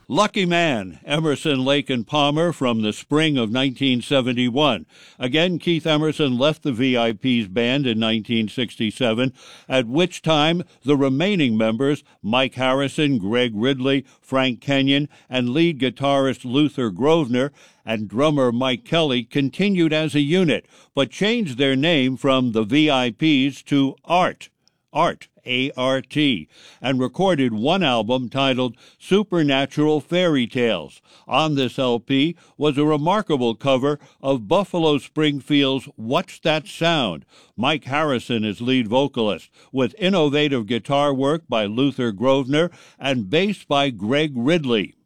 Lucky Man, Emerson, Lake and Palmer from the spring of 1971. Again, Keith Emerson left the VIPs band in 1967, at which time the remaining members, Mike Harrison, Greg Ridley, Frank Kenyon, and lead guitarist Luther Grosvenor and drummer Mike Kelly continued as a unit, but changed their name from the VIPs to ART, A-R-T, and recorded one album titled Supernatural Fairy Tales. On this LP was a remarkable cover of Buffalo Springfield's What's That Sound? Mike Harrison is lead vocalist, with innovative guitar work by Luther Grosvenor and bass by Greg Ridley.